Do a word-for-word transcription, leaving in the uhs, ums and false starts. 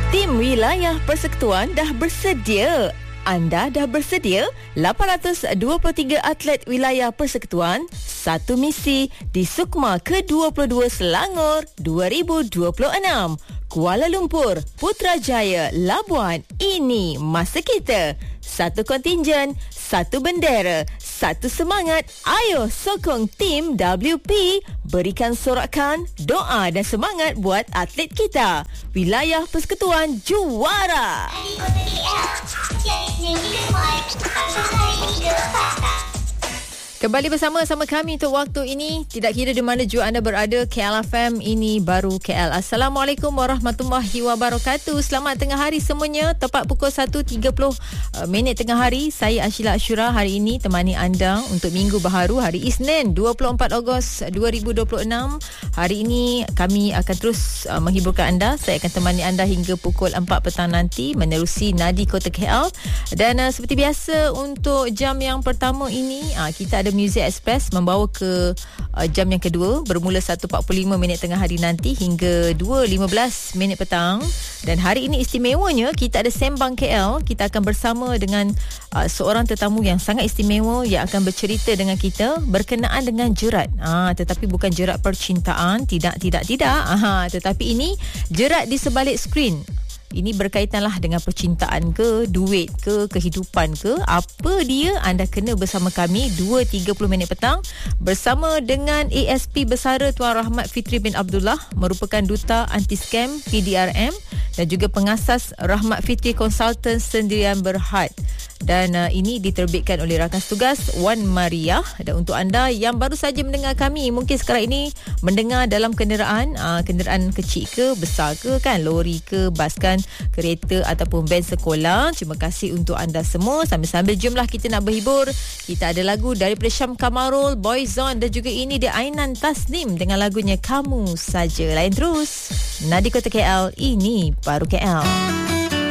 Tim Wilayah Persekutuan dah bersedia. Anda dah bersedia? lapan ratus dua puluh tiga atlet Wilayah Persekutuan, satu misi di Sukma ke dua puluh dua Selangor dua ribu dua puluh enam. Kuala Lumpur, Putrajaya, Labuan. Ini masa kita. Satu kontingen, satu bendera, satu semangat. Ayo sokong tim W P. Berikan sorakan, doa dan semangat buat atlet kita. Wilayah Persekutuan juara. Kembali bersama sama kami untuk waktu ini. Tidak kira di mana jua anda berada, K L F M, ini baru K L. Assalamualaikum warahmatullahi wabarakatuh. Selamat tengah hari semuanya. Tepat pukul satu tiga puluh uh, minit tengah hari. Saya Ashila Ashura hari ini temani anda untuk minggu baharu, hari Isnin dua puluh empat Ogos dua ribu dua puluh enam. Hari ini kami akan terus uh, menghiburkan anda. Saya akan temani anda hingga pukul empat petang nanti menerusi Nadi Kota K L. Dan uh, seperti biasa untuk jam yang pertama ini, uh, kita ada Music Express membawa ke uh, jam yang kedua bermula satu empat puluh lima minit tengah hari nanti hingga dua lima belas minit petang. Dan hari ini istimewanya kita ada Sembang K L. Kita akan bersama dengan uh, seorang tetamu yang sangat istimewa yang akan bercerita dengan kita berkenaan dengan jerat. Ah, tetapi bukan jerat percintaan, tidak tidak tidak. Aha, tetapi ini jerat di sebalik skrin. Ini berkaitanlah dengan percintaan ke, duit ke, kehidupan ke. Apa dia? Anda kena bersama kami dua tiga puluh minit petang bersama dengan A S P Bersara Tuan Rahmat Fitri bin Abdullah, merupakan Duta Anti-Scam P D R M dan juga pengasas Rahmat Fitri Consultants Sendirian Berhad. Dan uh, ini diterbitkan oleh rakan tugas Wan Maria. Dan untuk anda yang baru saja mendengar kami, mungkin sekarang ini mendengar dalam kenderaan, uh, kenderaan kecil ke, besar ke, kan, lori ke, bas kan, kereta ataupun van sekolah. Terima kasih untuk anda semua. Sambil-sambil jomlah kita nak berhibur. Kita ada lagu daripada Syam Kamarul, Boyzone dan juga ini dia Ainan Tasnim dengan lagunya Kamu Saja. Lain terus Nadi Kota K L, ini baru K L.